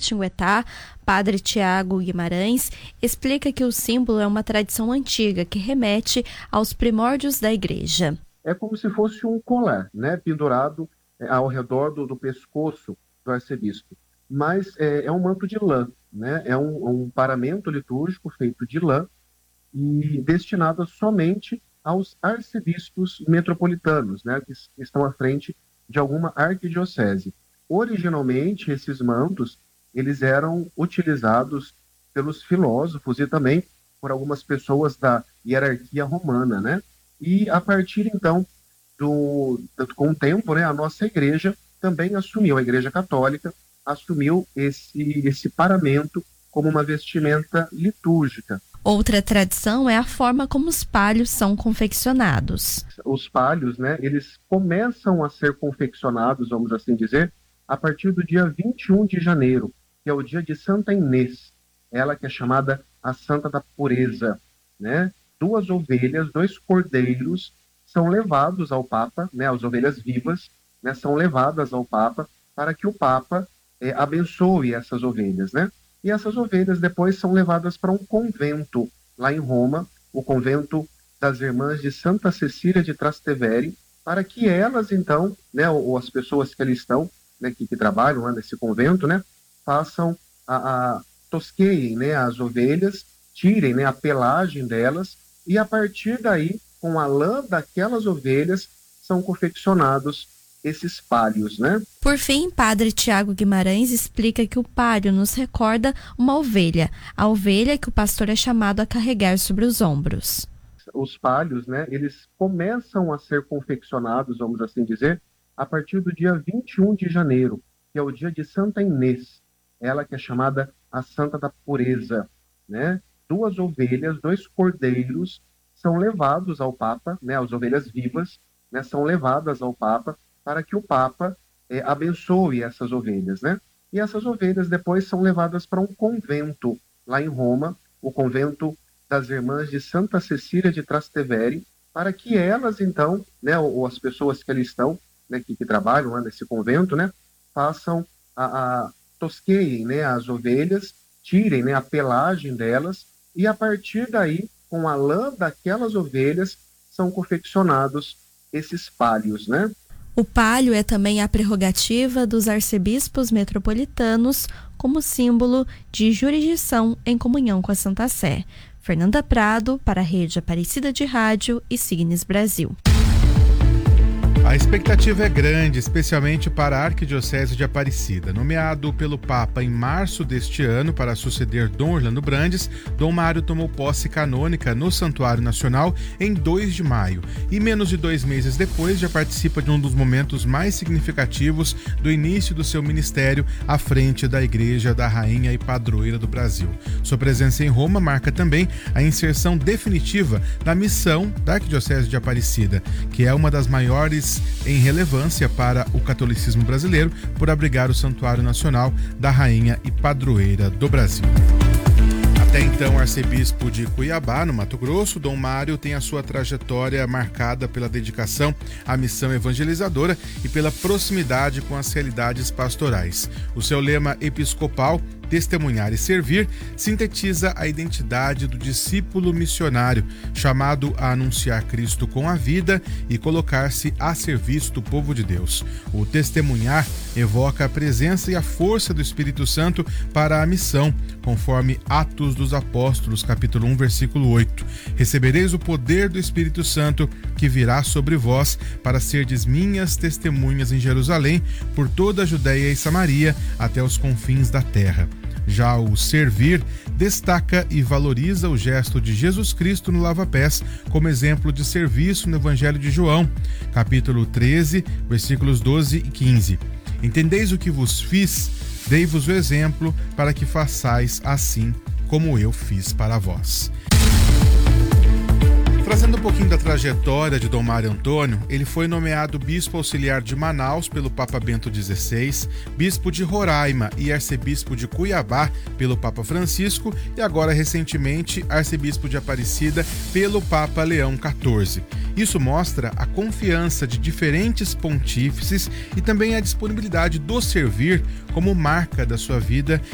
Guaratinguetá, Padre Tiago Guimarães, explica que o símbolo é uma tradição antiga que remete aos primórdios da igreja. É como se fosse um colar, né, pendurado ao redor do pescoço do arcebispo. Mas é um manto de lã, né? É um paramento litúrgico feito de lã e destinado somente aos arcebispos metropolitanos, né, que estão à frente de alguma arquidiocese. Originalmente, esses mantos eles eram utilizados pelos filósofos e também por algumas pessoas da hierarquia romana, né? E a partir então com o tempo, né, a nossa igreja também assumiu, a Igreja Católica assumiu esse paramento como uma vestimenta litúrgica. Outra tradição é a forma como os palhos são confeccionados. Os palhos, né, eles começam a ser confeccionados, vamos assim dizer, a partir do dia 21 de janeiro, que é o dia de Santa Inês, ela que é chamada a Santa da Pureza, né? 2 ovelhas, 2 cordeiros são levados ao Papa, né, as ovelhas vivas, né, são levadas ao Papa para que o Papa abençoe essas ovelhas, né? E essas ovelhas depois são levadas para um convento lá em Roma, o convento das Irmãs de Santa Cecília de Trastevere, para que elas então, né, ou as pessoas que ali estão, né, que trabalham lá nesse convento, né, façam tosqueiem, né, as ovelhas, tirem, né, a pelagem delas e a partir daí, com a lã daquelas ovelhas, são confeccionados esses palhos, né? Por fim, Padre Tiago Guimarães explica que o palho nos recorda uma ovelha, a ovelha que o pastor é chamado a carregar sobre os ombros. Os palhos, né, eles começam a ser confeccionados, vamos assim dizer, a partir do dia 21 de janeiro, que é o dia de Santa Inês, ela que é chamada a Santa da Pureza, né? 2 ovelhas, 2 cordeiros são levados ao Papa, né, as ovelhas vivas, né, são levadas ao Papa para que o Papa abençoe essas ovelhas, né? E essas ovelhas depois são levadas para um convento lá em Roma, o convento das Irmãs de Santa Cecília de Trastevere, para que elas então, né, ou as pessoas que ali estão, né, que trabalham lá nesse convento, né, façam tosqueiem, né, as ovelhas, tirem, né, a pelagem delas e a partir daí, com a lã daquelas ovelhas, são confeccionados esses palhos, né? O palho é também a prerrogativa dos arcebispos metropolitanos como símbolo de jurisdição em comunhão com a Santa Sé. Fernanda Prado, para a Rede Aparecida de Rádio e Signes Brasil. A expectativa é grande, especialmente para a Arquidiocese de Aparecida. Nomeado pelo Papa em março deste ano para suceder Dom Orlando Brandes, Dom Mário tomou posse canônica no Santuário Nacional em 2 de maio e menos de 2 meses depois já participa de um dos momentos mais significativos do início do seu ministério à frente da Igreja da Rainha e Padroeira do Brasil. Sua presença em Roma marca também a inserção definitiva da missão da Arquidiocese de Aparecida, que é uma das maiores em relevância para o catolicismo brasileiro por abrigar o Santuário Nacional da Rainha e Padroeira do Brasil. Até então, arcebispo de Cuiabá, no Mato Grosso, Dom Mário tem a sua trajetória marcada pela dedicação à missão evangelizadora e pela proximidade com as realidades pastorais. O seu lema episcopal, Testemunhar e Servir, sintetiza a identidade do discípulo missionário, chamado a anunciar Cristo com a vida e colocar-se a serviço do povo de Deus. O testemunhar evoca a presença e a força do Espírito Santo para a missão, conforme Atos dos Apóstolos, capítulo 1, versículo 8. Recebereis o poder do Espírito Santo, que virá sobre vós, para serdes minhas testemunhas em Jerusalém, por toda a Judeia e Samaria, até os confins da terra. Já o servir destaca e valoriza o gesto de Jesus Cristo no lava-pés como exemplo de serviço no Evangelho de João, capítulo 13, versículos 12 e 15. Entendeis o que vos fiz, dei-vos o exemplo para que façais assim como eu fiz para vós. Trazendo um pouquinho da trajetória de Dom Mário Antônio, ele foi nomeado bispo auxiliar de Manaus pelo Papa Bento XVI, bispo de Roraima e arcebispo de Cuiabá pelo Papa Francisco e agora recentemente arcebispo de Aparecida pelo Papa Leão XIV. Isso mostra a confiança de diferentes pontífices e também a disponibilidade do servir como marca da sua vida